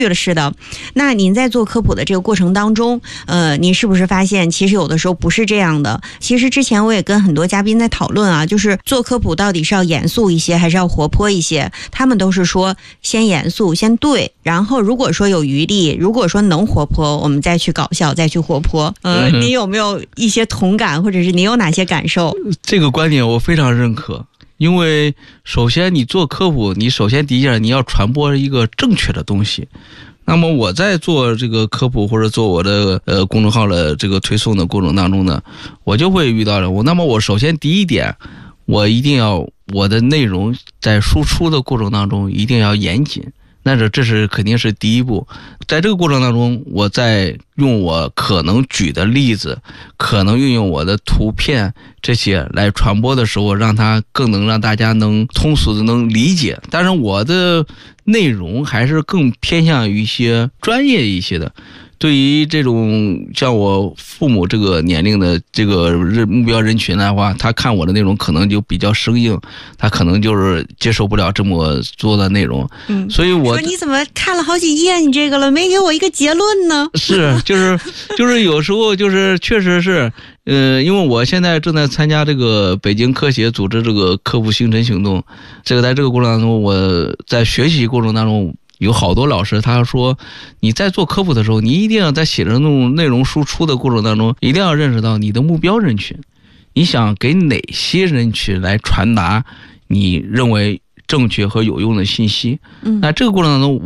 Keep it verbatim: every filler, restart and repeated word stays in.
是的，那您在做科普的这个过程当中，呃，您是不是发现其实有的时候不是这样的？其实之前我也跟很多嘉宾在讨论啊，就是做科普到底是要严肃一些还是要活泼一些？他们都是说先严肃先对，然后如果说有余力，如果说能活泼，我们再去搞笑再去活泼。呃， 嗯、 你有没有一些同感，或者是你有哪些感受？ 这个观点我非常认可。因为首先你做科普，你首先第一件你要传播一个正确的东西。那么我在做这个科普或者做我的呃公众号的这个推送的过程当中呢，我就会遇到了我。那么我首先第一点，我一定要我的内容在输出的过程当中一定要严谨。那这这是肯定是第一步，在这个过程当中，我在用我可能举的例子，可能运用我的图片这些来传播的时候，让它更能让大家能通俗的能理解。但是我的内容还是更偏向于一些专业一些的。对于这种像我父母这个年龄的这个目标人群的话，他看我的内容可能就比较生硬，他可能就是接受不了这么多的内容。嗯，所以我说你怎么看了好几页你这个了，没给我一个结论呢？ 是，就是就是有时候就是确实是，呃，因为我现在正在参加这个北京科协组织这个科普星辰行动，这个在这个过程当中，我在学习过程当中。有好多老师他说，你在做科普的时候，你一定要在写这种内容输出的过程当中，一定要认识到你的目标人群，你想给哪些人群来传达你认为正确和有用的信息。嗯，那这个过程当中，